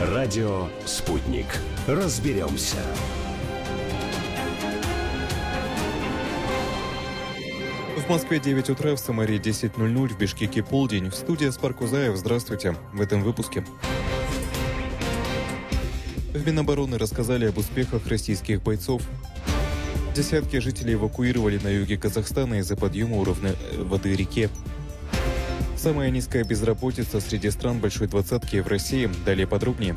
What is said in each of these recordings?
Радио «Спутник». Разберемся. В Москве 9 утра, в Самаре 10:00, в Бишкеке полдень. В студии Аспар Кузаев. Здравствуйте. В этом выпуске. В Минобороны рассказали об успехах российских бойцов. Десятки жителей эвакуировали на юге Казахстана из-за подъема уровня воды в реке. Самая низкая безработица среди стран Большой Двадцатки в России. Далее подробнее.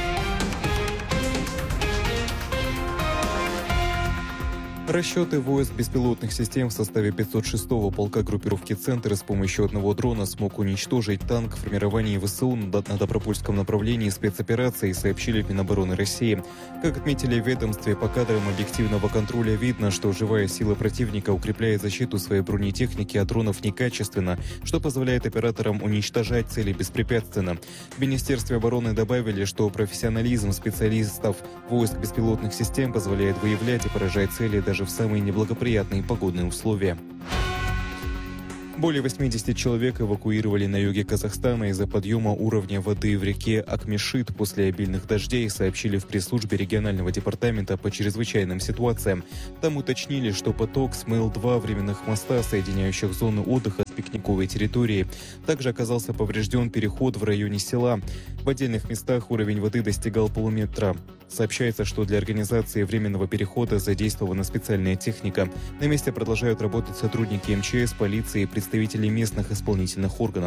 Расчеты войск беспилотных систем в составе 506-го полка группировки «Центр» с помощью одного дрона смог уничтожить танк в формировании ВСУ на Добропольском направлении спецоперации, сообщили в Минобороны России. Как отметили в ведомстве, по кадрам объективного контроля видно, что живая сила противника укрепляет защиту своей бронетехники от дронов некачественно, что позволяет операторам уничтожать цели беспрепятственно. В Министерстве обороны добавили, что профессионализм специалистов войск беспилотных систем позволяет выявлять и поражать цели даже в самые неблагоприятные погодные условия. Более 80 человек эвакуировали на юге Казахстана из-за подъема уровня воды в реке Акмешит после обильных дождей, сообщили в пресс-службе регионального департамента по чрезвычайным ситуациям. Там уточнили, что поток смыл 2 временных моста, соединяющих зоны отдыха с пикниковой территорией. Также оказался поврежден переход в районе села. В отдельных местах уровень воды достигал полуметра. Сообщается, что для организации временного перехода задействована специальная техника. На месте продолжают работать сотрудники МЧС, полиции и представители местных исполнительных органов.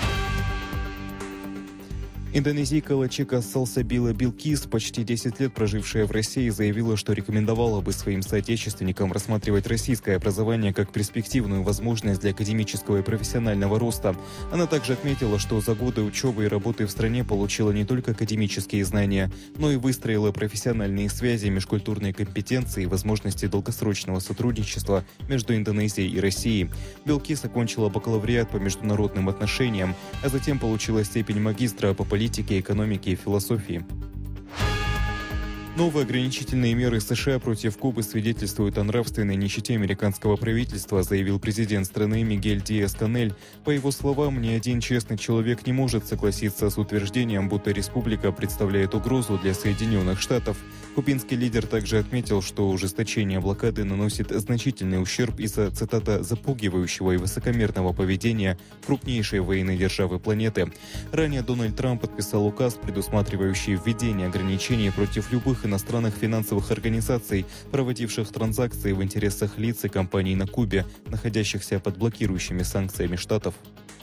Индонезийка Лачика Салсабила Билкис, почти 10 лет прожившая в России, заявила, что рекомендовала бы своим соотечественникам рассматривать российское образование как перспективную возможность для академического и профессионального роста. Она также отметила, что за годы учебы и работы в стране получила не только академические знания, но и выстроила профессиональные связи, межкультурные компетенции и возможности долгосрочного сотрудничества между Индонезией и Россией. Билкис окончила бакалавриат по международным отношениям, а затем получила степень магистра по политике, экономике и философии. Новые ограничительные меры США против Кубы свидетельствуют о нравственной нищете американского правительства, заявил президент страны Мигель Диас-Канель. По его словам, ни один честный человек не может согласиться с утверждением, будто республика представляет угрозу для Соединенных Штатов. Кубинский лидер также отметил, что ужесточение блокады наносит значительный ущерб из-за, цитата, «запугивающего и высокомерного поведения крупнейшей военной державы планеты». Ранее Дональд Трамп подписал указ, предусматривающий введение ограничений против любых иностранных финансовых организаций, проводивших транзакции в интересах лиц и компаний на Кубе, находящихся под блокирующими санкциями Штатов.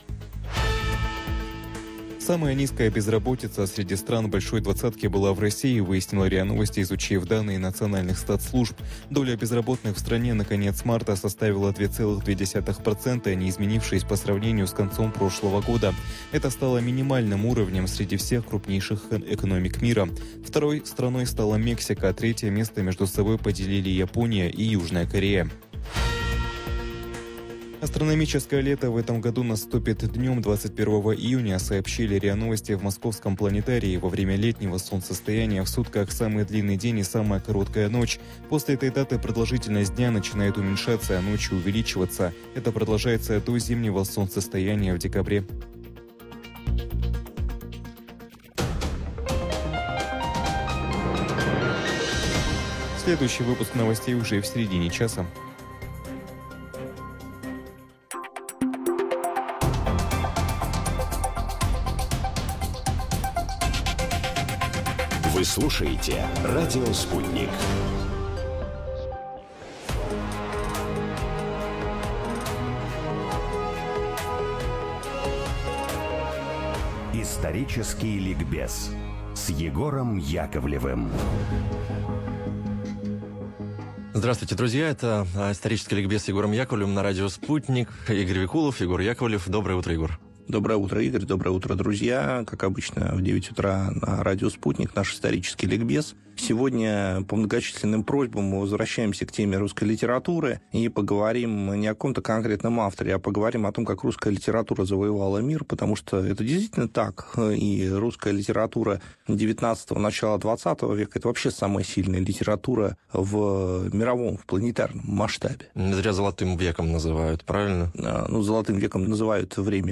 Самая низкая безработица среди стран Большой Двадцатки была в России, выяснила РИА Новости, изучив данные национальных статслужб. Доля безработных в стране на конец марта составила 2,2%, не изменившись по сравнению с концом прошлого года. Это стало минимальным уровнем среди всех крупнейших экономик мира. Второй страной стала Мексика, а третье место между собой поделили Япония и Южная Корея. Астрономическое лето в этом году наступит днем 21 июня, сообщили РИА Новости в Московском планетарии. Во время летнего солнцестояния в сутках самый длинный день и самая короткая ночь. После этой даты продолжительность дня начинает уменьшаться, а ночи увеличиваться. Это продолжается до зимнего солнцестояния в декабре. Следующий выпуск новостей уже в середине часа. Вы слушаете «Радио Спутник». Исторический ликбез с Егором Яковлевым. Здравствуйте, друзья. Это исторический ликбез с Егором Яковлевым на радио «Спутник». Игорь Викулов, Егор Яковлев. Доброе утро, Егор. Доброе утро, Игорь. Доброе утро, друзья. Как обычно, в 9 утра на радио «Спутник» наш исторический ликбез. Сегодня по многочисленным просьбам мы возвращаемся к теме русской литературы и поговорим не о каком-то конкретном авторе, а поговорим о том, как русская литература завоевала мир, потому что это действительно так. И русская литература 19-го, начала 20 века – это вообще самая сильная литература в мировом, в планетарном масштабе. Не зря золотым веком называют, правильно? Ну, золотым веком называют время Пушкина,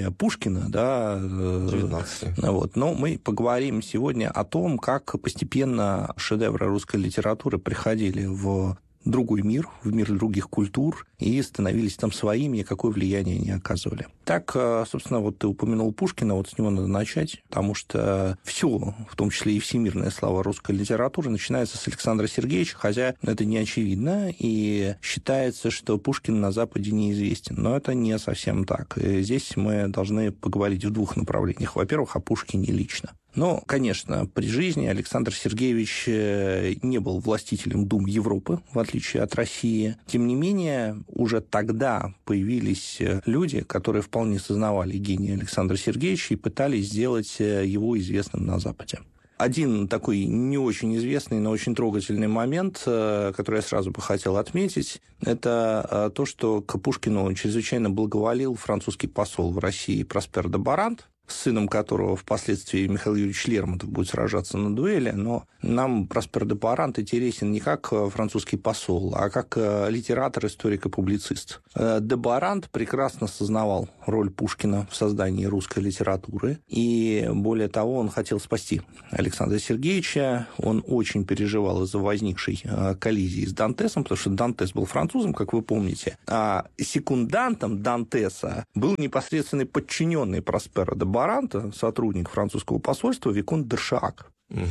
Пушкина, да, 19. вот. Но мы поговорим сегодня о том, как постепенно шедевры русской литературы приходили в другой мир, в мир других культур, и становились там своими, и какое влияние они оказывали. Так, собственно, вот ты упомянул Пушкина, вот с него надо начать, потому что все, в том числе и всемирная слава русской литературы, начинается с Александра Сергеевича, хотя это не очевидно, и считается, что Пушкин на Западе неизвестен. Но это не совсем так. И здесь мы должны поговорить в двух направлениях. Во-первых, о Пушкине лично. Но, конечно, при жизни Александр Сергеевич не был властителем дум Европы, в отличие от России. Тем не менее, уже тогда появились люди, которые вполне сознавали гений Александра Сергеевича и пытались сделать его известным на Западе. Один такой не очень известный, но очень трогательный момент, который я сразу бы хотел отметить, это то, что к Пушкину чрезвычайно благоволил французский посол в России Проспер де Барант, с сыном которого впоследствии Михаил Юрьевич Лермонтов будет сражаться на дуэли, но нам Проспер де Барант интересен не как французский посол, а как литератор, историк и публицист. Де Барант прекрасно сознавал роль Пушкина в создании русской литературы, и более того, он хотел спасти Александра Сергеевича, он очень переживал из-за возникшей коллизии с Дантесом, потому что Дантес был французом, как вы помните, а секундантом Дантеса был непосредственный подчиненный Проспера де Баранта, сотрудник французского посольства, виконт де Шаак.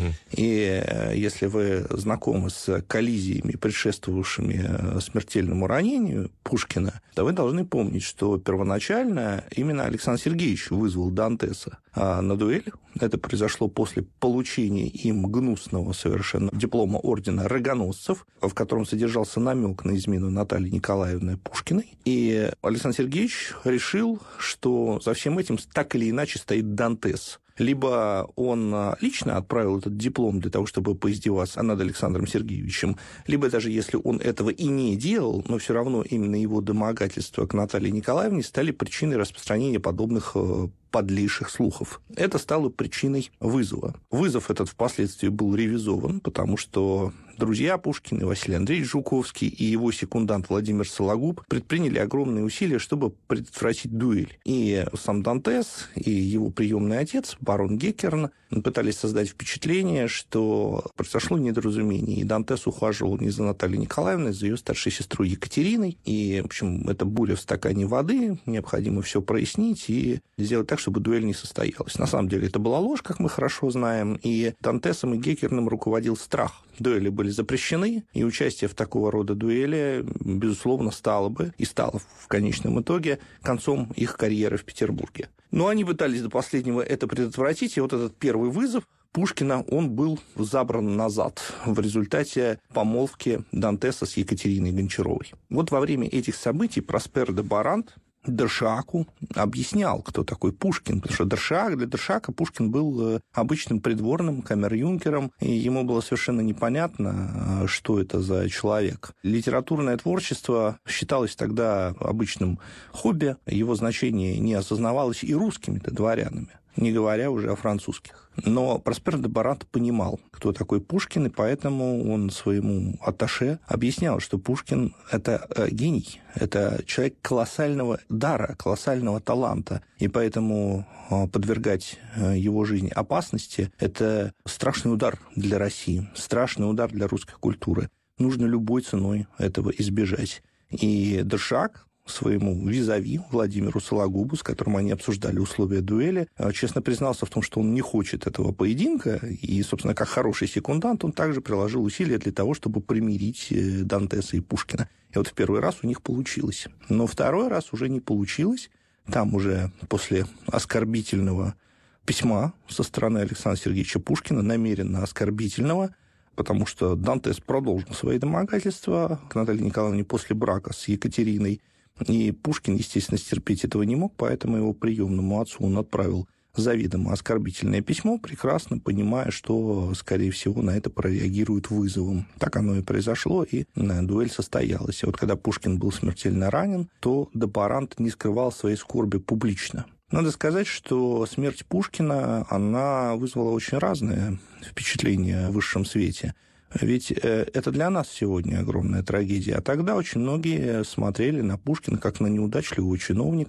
И если вы знакомы с коллизиями, предшествовавшими смертельному ранению Пушкина, то вы должны помнить, что первоначально именно Александр Сергеевич вызвал Дантеса на дуэль. Это произошло после получения им гнусного совершенно диплома ордена рогоносцев, в котором содержался намек на измену Натальи Николаевны Пушкиной. И Александр Сергеевич решил, что за всем этим так или иначе стоит Дантес. Либо он лично отправил этот диплом для того, чтобы поиздеваться над Александром Сергеевичем, либо даже если он этого и не делал, но все равно именно его домогательства к Наталье Николаевне стали причиной распространения подобных подлейших слухов. Это стало причиной вызова. Вызов этот впоследствии был ревизован, потому что друзья Пушкина, Василий Андреевич Жуковский и его секундант Владимир Сологуб предприняли огромные усилия, чтобы предотвратить дуэль. И сам Дантес, и его приемный отец, барон Геккерн, пытались создать впечатление, что произошло недоразумение. И Дантес ухаживал не за Натальей Николаевной, а за ее старшей сестрой Екатериной. И, в общем, это буря в стакане воды, необходимо все прояснить и сделать так, чтобы дуэль не состоялась. На самом деле это была ложь, как мы хорошо знаем, и Дантесом и Геккерном руководил страх. Дуэли были запрещены, и участие в такого рода дуэли, безусловно, стало бы, и стало в конечном итоге, концом их карьеры в Петербурге. Но они пытались до последнего это предотвратить, и вот этот первый вызов Пушкина, он был забран назад в результате помолвки Дантеса с Екатериной Гончаровой. Вот во время этих событий Проспер де Барант де Шааку объяснял, кто такой Пушкин, потому что для де Шаака Пушкин был обычным придворным камер-юнкером, и ему было совершенно непонятно, что это за человек. Литературное творчество считалось тогда обычным хобби, его значение не осознавалось и русскими-то дворянами, не говоря уже о французских. Но Проспер де Барант понимал, кто такой Пушкин, и поэтому он своему атташе объяснял, что Пушкин – это гений, это человек колоссального дара, колоссального таланта, и поэтому подвергать его жизни опасности – это страшный удар для России, страшный удар для русской культуры. Нужно любой ценой этого избежать. И де Шаак своему визави Владимиру Сологубу, с которым они обсуждали условия дуэли, честно признался в том, что он не хочет этого поединка, и, собственно, как хороший секундант, он также приложил усилия для того, чтобы примирить Дантеса и Пушкина. И вот в первый раз у них получилось. Но второй раз уже не получилось. Там уже после оскорбительного письма со стороны Александра Сергеевича Пушкина, намеренно оскорбительного, потому что Дантес продолжил свои домогательства к Наталье Николаевне после брака с Екатериной. И Пушкин, естественно, стерпеть этого не мог, поэтому его приемному отцу он отправил заведомо оскорбительное письмо, прекрасно понимая, что, скорее всего, на это прореагируют вызовом. Так оно и произошло, и дуэль состоялась. И вот когда Пушкин был смертельно ранен, то де Барант не скрывал своей скорби публично. Надо сказать, что смерть Пушкина, она вызвала очень разные впечатления в высшем свете. Ведь это для нас сегодня огромная трагедия. А тогда очень многие смотрели на Пушкина как на неудачливого чиновника,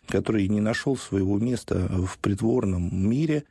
который не нашел своего места в придворном мире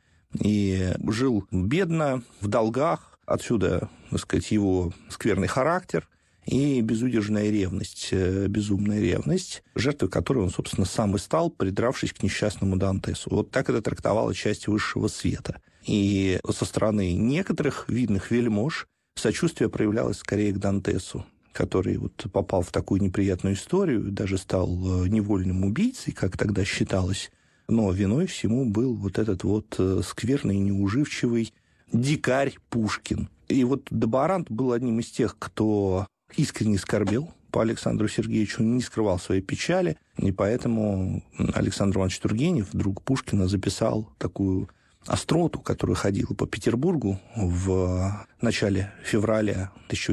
и жил бедно, в долгах. Отсюда, так сказать, его скверный характер и безудержная ревность, безумная ревность, жертвой которой он, собственно, сам и стал, придравшись к несчастному Дантесу. Вот так это трактовала часть высшего света. И со стороны некоторых видных вельмож сочувствие проявлялось скорее к Дантесу, который вот попал в такую неприятную историю, даже стал невольным убийцей, как тогда считалось. Но виной всему был вот этот вот скверный, неуживчивый дикарь Пушкин. И вот Добарант был одним из тех, кто искренне скорбел по Александру Сергеевичу, он не скрывал своей печали, и поэтому Александр Иванович Тургенев, друг Пушкина, записал такую остроту, которая ходила по Петербургу в начале февраля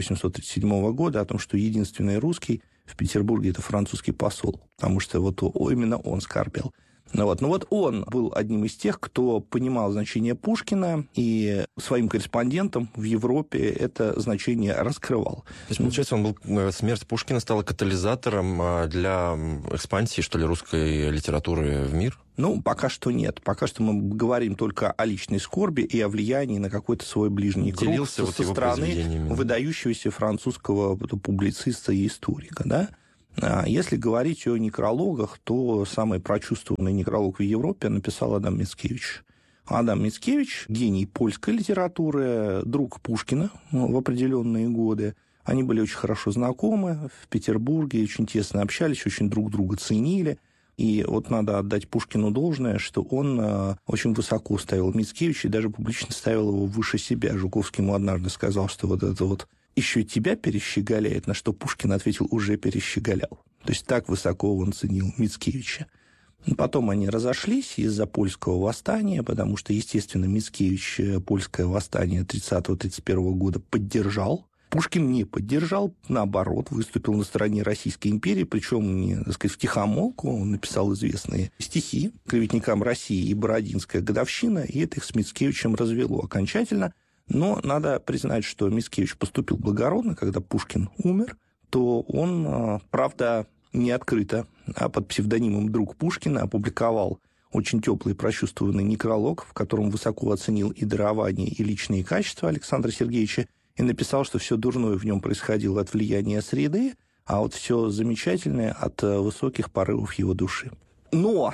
1837 года, о том, что единственный русский в Петербурге – это французский посол, потому что вот именно он скорбел. Ну вот он был одним из тех, кто понимал значение Пушкина и своим корреспондентам в Европе это значение раскрывал. То есть, получается, смерть Пушкина стала катализатором для экспансии, что ли, русской литературы в мир? Ну, пока что нет. Пока что мы говорим только о личной скорби и о влиянии на какой-то свой ближний круг со стороны выдающегося французского публициста и историка, да? Если говорить о некрологах, то самый прочувствованный некролог в Европе написал Адам Мицкевич. Адам Мицкевич – гений польской литературы, друг Пушкина в определенные годы. Они были очень хорошо знакомы в Петербурге, очень тесно общались, очень друг друга ценили. И вот надо отдать Пушкину должное, что он очень высоко ставил Мицкевича и даже публично ставил его выше себя. Жуковский ему однажды сказал, что вот это вот еще тебя перещеголяет, на что Пушкин ответил, уже перещеголял. То есть так высоко он ценил Мицкевича. Потом они разошлись из-за польского восстания, потому что, естественно, Мицкевич польское восстание 30-31 года поддержал. Пушкин не поддержал, наоборот, выступил на стороне Российской империи, причем не, так сказать, втихомолку. Он написал известные стихи «Клеветникам России» и «Бородинская годовщина», и это их с Мицкевичем развело окончательно. Но надо признать, что Мицкевич поступил благородно, когда Пушкин умер, то он, правда, не открыто, а под псевдонимом «Друг Пушкина» опубликовал очень теплый прочувствованный некролог, в котором высоко оценил и дарование, и личные качества Александра Сергеевича, и написал, что все дурное в нем происходило от влияния среды, а вот все замечательное от высоких порывов его души. Но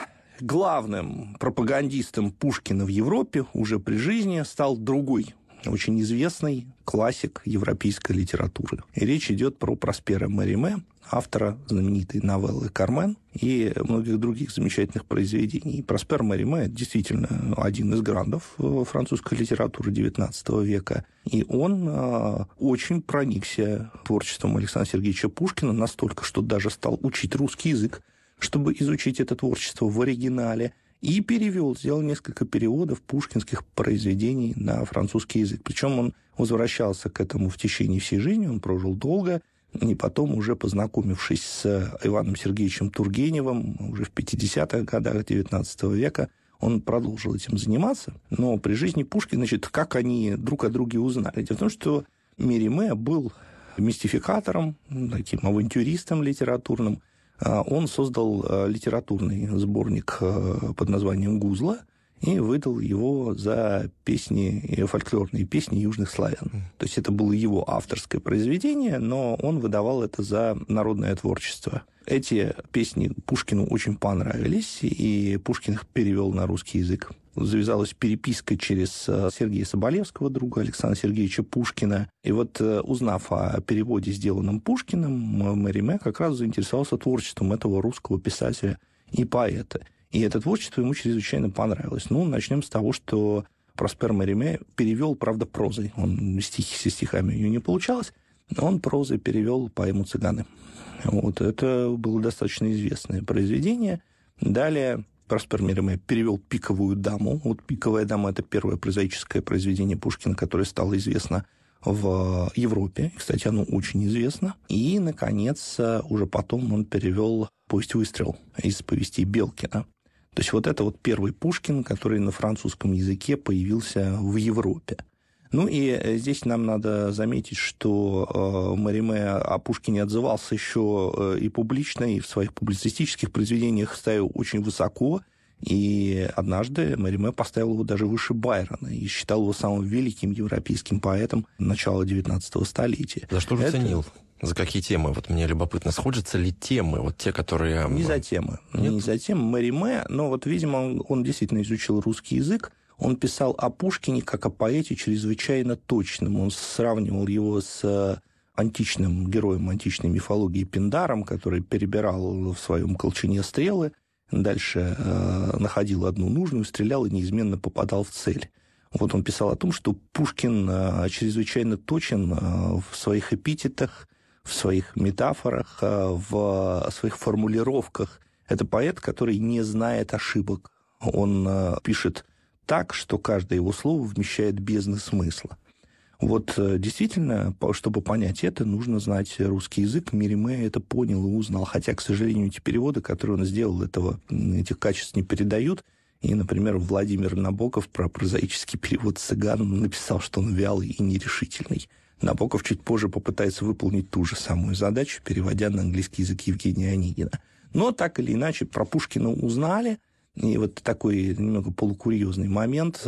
главным пропагандистом Пушкина в Европе уже при жизни стал другой, очень известный классик европейской литературы. И речь идет про Проспера Мериме, автора знаменитой новеллы «Кармен» и многих других замечательных произведений. И Проспер Мериме действительно один из грандов французской литературы XIX века. И он очень проникся творчеством Александра Сергеевича Пушкина настолько, что даже стал учить русский язык, чтобы изучить это творчество в оригинале. И перевел, сделал несколько переводов пушкинских произведений на французский язык. Причем он возвращался к этому в течение всей жизни, он прожил долго, и потом, уже познакомившись с Иваном Сергеевичем Тургеневым, уже в 50-х годах XIX века, он продолжил этим заниматься. Но при жизни Пушкина, значит, как они друг о друге узнали? Дело в том, что Мериме был мистификатором, таким авантюристом литературным. Он создал литературный сборник под названием «Гузла» и выдал его за песни, фольклорные песни южных славян. То есть это было его авторское произведение, но он выдавал это за народное творчество. Эти песни Пушкину очень понравились, и Пушкин их перевел на русский язык. Завязалась переписка через Сергея Соболевского, друга Александра Сергеевича Пушкина. И вот, узнав о переводе, сделанном Пушкиным, Мериме как раз заинтересовался творчеством этого русского писателя и поэта. И это творчество ему чрезвычайно понравилось. Ну, начнем с того, что Проспер Мериме перевел, правда, прозой. Он стихи со стихами у него не получалось. Он прозой перевел поэму «Цыганы». Вот это было достаточно известное произведение. Далее Проспер Мериме перевел «Пиковую даму». Вот «Пиковая дама» — это первое прозаическое произведение Пушкина, которое стало известно в Европе. Кстати, оно очень известно. И, наконец, уже потом он перевел «Повесть «Выстрел» из повестей Белкина. То есть вот это вот первый Пушкин, который на французском языке появился в Европе. Ну и здесь нам надо заметить, что Mérimée о Пушкине отзывался еще и публично, и в своих публицистических произведениях ставил очень высоко. И однажды Mérimée поставил его даже выше Байрона и считал его самым великим европейским поэтом начала XIX столетия. За что же ценил? За какие темы? Вот мне любопытно, сходятся ли темы, вот те, которые... Не за темы. Нет? Не за темы. Mérimée, но вот, видимо, он действительно изучил русский язык. Он писал о Пушкине как о поэте чрезвычайно точном. Он сравнивал его с античным героем античной мифологии Пиндаром, который перебирал в своем колчане стрелы, дальше находил одну нужную, стрелял и неизменно попадал в цель. Вот он писал о том, что Пушкин чрезвычайно точен в своих эпитетах, в своих метафорах, в своих формулировках. Это поэт, который не знает ошибок. Он пишет так, что каждое его слово вмещает бездны смысла. Вот действительно, чтобы понять это, нужно знать русский язык. Mérimée это понял и узнал. Хотя, к сожалению, эти переводы, которые он сделал, этих качеств не передают. И, например, Владимир Набоков про прозаический перевод «Цыган» написал, что он вялый и нерешительный. Набоков чуть позже попытается выполнить ту же самую задачу, переводя на английский язык Евгения Онегина. Но так или иначе про Пушкина узнали. И вот такой немного полукурьезный момент.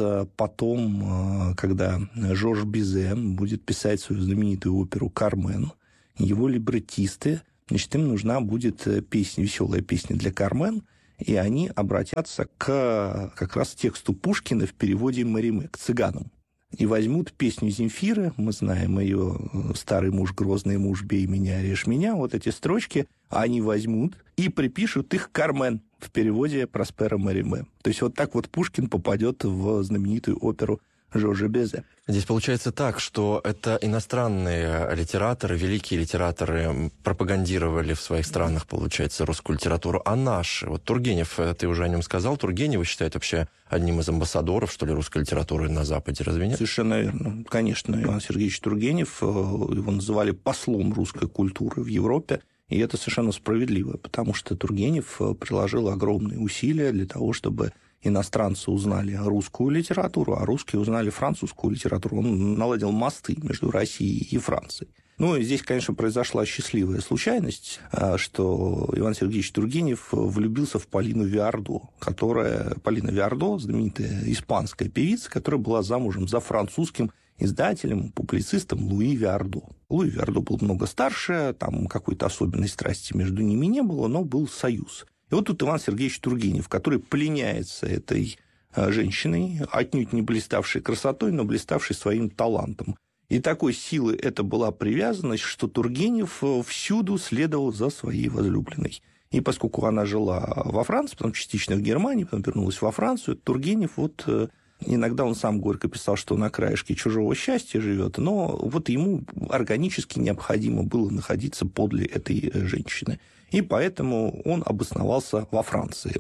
Потом, когда Жорж Бизе будет писать свою знаменитую оперу «Кармен», его либреттисты, значит, им нужна будет песня, веселая песня для «Кармен», и они обратятся к как раз тексту Пушкина в переводе Mérimée, к цыганам. И возьмут песню Земфиры, мы знаем ее «Старый муж, грозный муж, бей меня, режь меня», вот эти строчки, они возьмут и припишут их «Кармен» в переводе Проспера Mérimée. То есть вот так вот Пушкин попадет в знаменитую оперу Жоржа Бизе. Здесь получается так, что это иностранные литераторы, великие литераторы пропагандировали в своих странах, получается, русскую литературу, а наши, вот Тургенев, ты уже о нем сказал, Тургенева считают вообще одним из амбассадоров, что ли, русской литературы на Западе, разве нет? Совершенно верно. Конечно, Иван Сергеевич Тургенев, его называли послом русской культуры в Европе, и это совершенно справедливо, потому что Тургенев приложил огромные усилия для того, чтобы иностранцы узнали русскую литературу, а русские узнали французскую литературу. Он наладил мосты между Россией и Францией. Ну, и здесь, конечно, произошла счастливая случайность, что Иван Сергеевич Тургенев влюбился в Полину Виардо, Полина Виардо, знаменитая испанская певица, которая была замужем за французским издателем, публицистом Луи Виардо. Луи Виардо был много старше, там какой-то особенной страсти между ними не было, но был союз. И вот тут Иван Сергеевич Тургенев, который пленяется этой женщиной, отнюдь не блиставшей красотой, но блиставшей своим талантом. И такой силы это была привязанность, что Тургенев всюду следовал за своей возлюбленной. И поскольку она жила во Франции, потом частично в Германии, потом вернулась во Францию, Тургенев вот... Иногда он сам горько писал, что на краешке чужого счастья живет, но вот ему органически необходимо было находиться подле этой женщины. И поэтому он обосновался во Франции.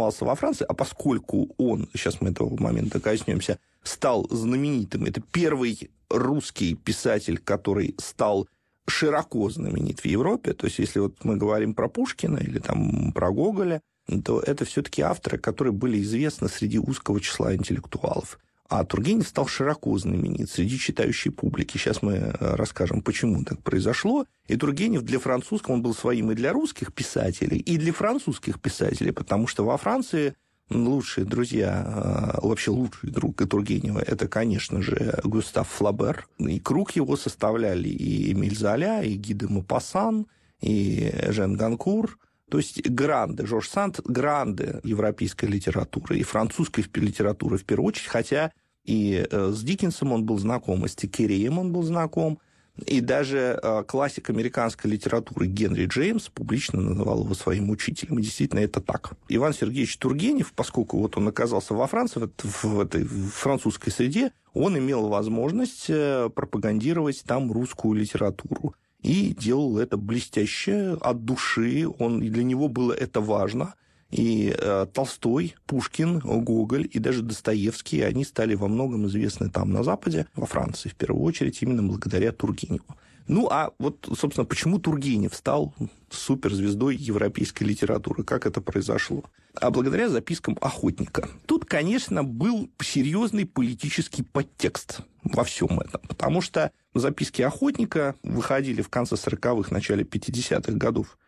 А поскольку он, сейчас мы этого момента коснемся, стал знаменитым, это первый русский писатель, который стал широко знаменит в Европе, то есть если вот мы говорим про Пушкина или там про Гоголя, то это все-таки авторы, которые были известны среди узкого числа интеллектуалов. А Тургенев стал широко знаменит среди читающей публики. Сейчас мы расскажем, почему так произошло. И Тургенев для французского, он был своим и для русских писателей, и для французских писателей, потому что во Франции лучшие друзья, вообще лучший друг Тургенева, это, конечно же, Гюстав Флабер. И круг его составляли и Эмиль Золя, и Ги де Мопассан, и Жен Ганкур. То есть гранды, Жорж Санд, гранды европейской литературы и французской литературы в первую очередь, хотя и с Диккенсом он был знаком, и с Теккереем он был знаком, и даже классик американской литературы Генри Джеймс публично называл его своим учителем, и действительно это так. Иван Сергеевич Тургенев, поскольку вот он оказался во Франции, в этой французской среде, он имел возможность пропагандировать там русскую литературу. И делал это блестяще, от души, и для него было это важно. И Толстой, Пушкин, Гоголь и даже Достоевский, они стали во многом известны там на Западе, во Франции в первую очередь, именно благодаря Тургеневу. Ну, а вот, собственно, почему Тургенев стал суперзвездой европейской литературы? Как это произошло? А благодаря запискам охотника. Тут, конечно, был серьезный политический подтекст во всем этом, потому что записки охотника выходили в конце 40-х, начале 50-х годов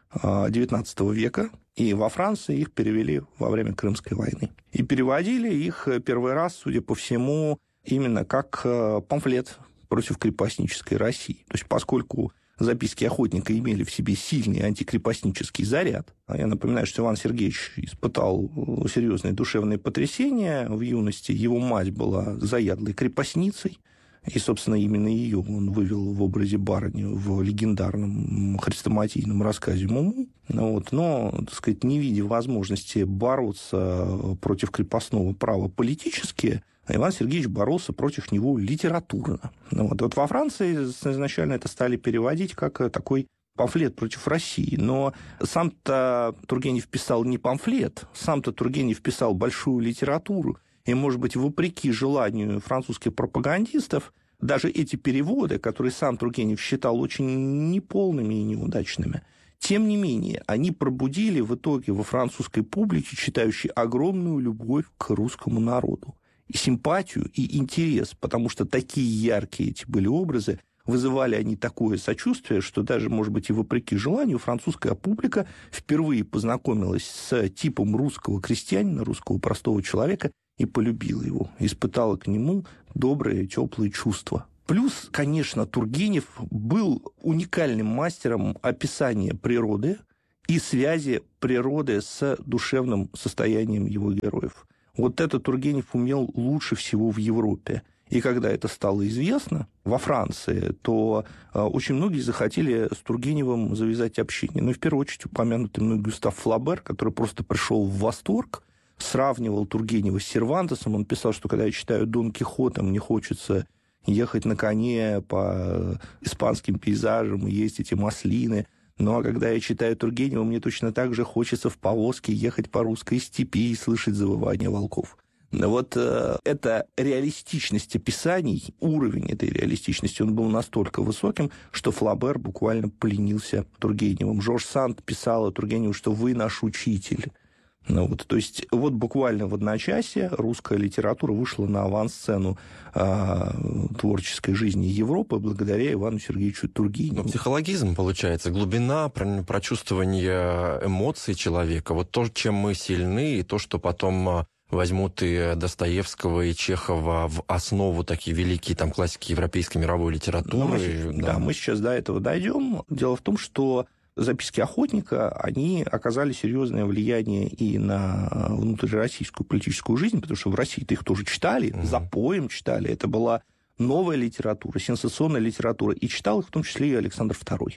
XIX века, и во Франции их перевели во время Крымской войны. И переводили их первый раз, судя по всему, именно как памфлет против крепостнической России. То есть, поскольку записки охотника имели в себе сильный антикрепостнический заряд, а я напоминаю, что Иван Сергеевич испытал серьезные душевные потрясения в юности, его мать была заядлой крепостницей, и, собственно, именно ее он вывел в образе барыни в легендарном хрестоматийном рассказе «Муму». Вот. Но, так сказать, не видя возможности бороться против крепостного права политически, Иван Сергеевич боролся против него литературно. Вот во Франции изначально это стали переводить как такой памфлет против России. Но сам-то Тургенев писал не памфлет, сам-то Тургенев писал большую литературу. И, может быть, вопреки желанию французских пропагандистов, даже эти переводы, которые сам Тургенев считал очень неполными и неудачными, тем не менее, они пробудили в итоге во французской публике, читающей, огромную любовь к русскому народу. И симпатию, и интерес, потому что такие яркие эти были образы, вызывали они такое сочувствие, что даже, может быть, и вопреки желанию, французская публика впервые познакомилась с типом русского крестьянина, русского простого человека, и полюбила его, испытала к нему добрые, теплые чувства. Плюс, конечно, Тургенев был уникальным мастером описания природы и связи природы с душевным состоянием его героев. Вот это Тургенев умел лучше всего в Европе. И когда это стало известно во Франции, то очень многие захотели с Тургеневым завязать общение. Ну, в первую очередь, упомянутый мной Гюстав Флабер, который просто пришел в восторг, сравнивал Тургенева с Сервантесом. Он писал, что когда я читаю Дон Кихота, мне хочется ехать на коне по испанским пейзажам и есть эти маслины. Ну, а когда я читаю Тургенева, мне точно так же хочется в повозке ехать по русской степи и слышать завывание волков. Вот эта реалистичность описаний, уровень этой реалистичности, он был настолько высоким, что Флабер буквально поленился Тургеневым. Жорж Санд писал о Тургеневу, что «вы наш учитель». Ну, вот, то есть вот буквально в одночасье русская литература вышла на авансцену творческой жизни Европы благодаря Ивану Сергеевичу Тургеневу. Ну, психологизм, получается, глубина, прочувствование эмоций человека, вот то, чем мы сильны, и то, что потом возьмут и Достоевского, и Чехова в основу такие великие там классики европейской мировой литературы. Да, мы сейчас до этого дойдем. Дело в том, что записки охотника, они оказали серьезное влияние и на внутрироссийскую политическую жизнь, потому что в России-то их тоже читали, запоем читали. Это была новая литература, сенсационная литература. И читал их в том числе и Александр II.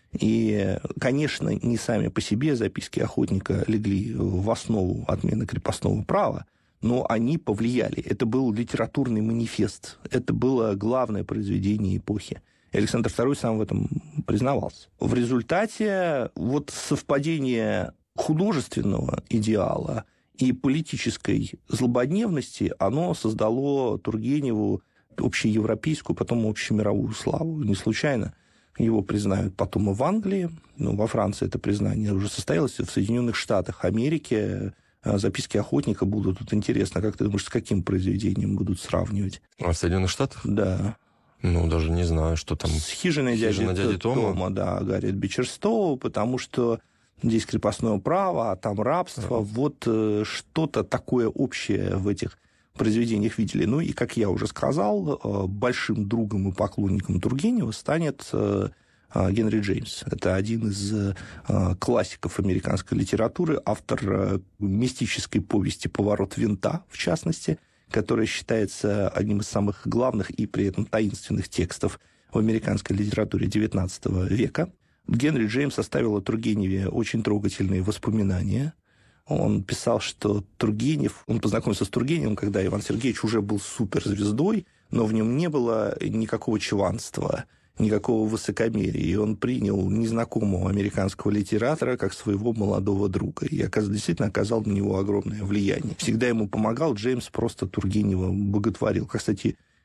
И, конечно, не сами по себе записки охотника легли в основу отмены крепостного права, но они повлияли. Это был литературный манифест. Это было главное произведение эпохи. Александр II сам в этом признавался. В результате вот совпадение художественного идеала и политической злободневности, оно создало Тургеневу общеевропейскую, потом общемировую славу. Не случайно его признают потом и в Англии. Ну, во Франции это признание уже состоялось. В Соединенных Штатах Америки записки охотника будут. Тут интересно, как ты думаешь, с каким произведением будут сравнивать? А в Соединенных Штатах? Да. Ну, даже не знаю, что там. С «Хижиной дяди Тома», да, Гарриет Бичерстоу, потому что здесь крепостное право, а там рабство. Вот что-то такое общее в этих произведениях видели. Ну и, как я уже сказал, большим другом и поклонником Тургенева станет Генри Джеймс. Это один из классиков американской литературы, автор мистической повести «Поворот винта», в частности, которая считается одним из самых главных и при этом таинственных текстов в американской литературе XIX века. Генри Джеймс оставил о Тургеневе очень трогательные воспоминания. Он писал, что Тургенев... Он познакомился с Тургеневым, когда Иван Сергеевич уже был суперзвездой, но в нем не было никакого чванства, никакого высокомерия. И он принял незнакомого американского литератора как своего молодого друга. И действительно оказал на него огромное влияние. Всегда ему помогал. Джеймс просто Тургенева боготворил. Как, кстати,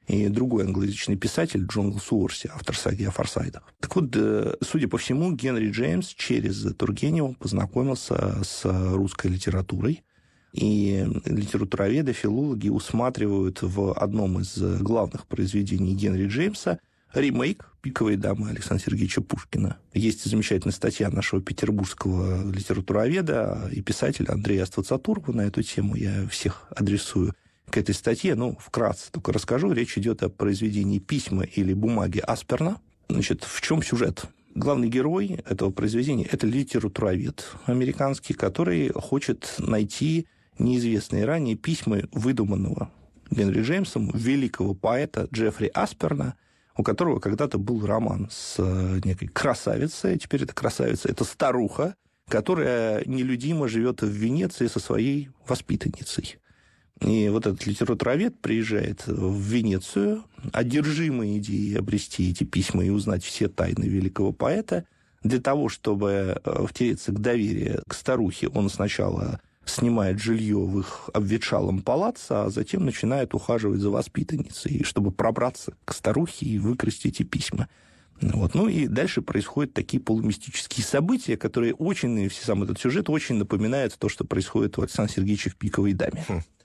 и другой англоязычный писатель Джон Суорси, автор саги о Форсайтах. Так вот, судя по всему, Генри Джеймс через Тургенева познакомился с русской литературой, и литературоведы, филологи усматривают в одном из главных произведений Генри Джеймса ремейк «Пиковой дамы» Александра Сергеевича Пушкина. Есть замечательная статья нашего петербургского литературоведа и писателя Андрея Ствацатурова на эту тему. Я всех адресую к этой статье. Вкратце только расскажу. Речь идет о произведении «Письма» или «Бумаги» Асперна. Значит, в чем сюжет? Главный герой этого произведения – это литературовед американский, который хочет найти неизвестные ранее письма выдуманного Генри Джеймсом великого поэта Джеффри Асперна, у которого когда-то был роман с некой красавицей. Теперь эта красавица – это старуха, которая нелюдимо живет в Венеции со своей воспитанницей. И вот этот литературовед приезжает в Венецию, одержимый идеей обрести эти письма и узнать все тайны великого поэта. Для того, чтобы втереться к доверию к старухе, он сначала снимает жилье в их обветшалом палаццо, а затем начинает ухаживать за воспитанницей, чтобы пробраться к старухе и выкрасть эти письма. И дальше происходят такие полумистические события, которые сам этот сюжет очень напоминает то, что происходит у Александра Сергеевича в «Пиковой даме».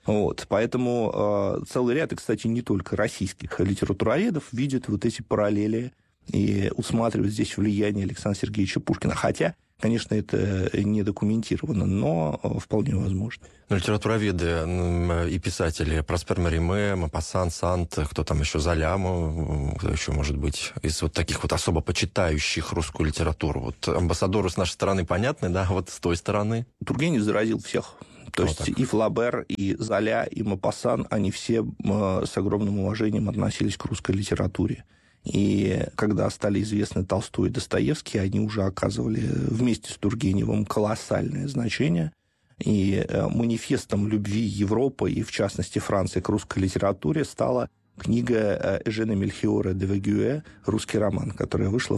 Поэтому целый ряд, и, кстати, не только российских литературоведов, видят вот эти параллели и усматривают здесь влияние Александра Сергеевича Пушкина. Хотя, конечно, это не документировано, но вполне возможно. Литературоведы и писатели Проспер Мериме, Мопассан, Санд, кто там еще, Золяму, кто еще, может быть, из вот таких вот особо почитающих русскую литературу. Вот амбассадоры с нашей стороны понятны, да, вот с той стороны. Тургенев заразил всех. То есть и Флабер, и Золя, и Мопассан, они все с огромным уважением относились к русской литературе. И когда стали известны Толстой и Достоевский, они уже оказывали вместе с Тургеневым колоссальное значение. И манифестом любви Европы, и в частности Франции, к русской литературе стала книга Эжена Мельхиора де Вегюэ «Русский роман», которая вышла в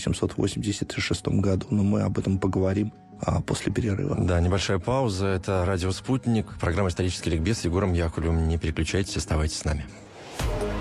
1886 году. Но мы об этом поговорим после перерыва. Да, небольшая пауза. Это «Радио Спутник», программа «Исторический ликбез» с Егором Яковлевым. Не переключайтесь, оставайтесь с нами.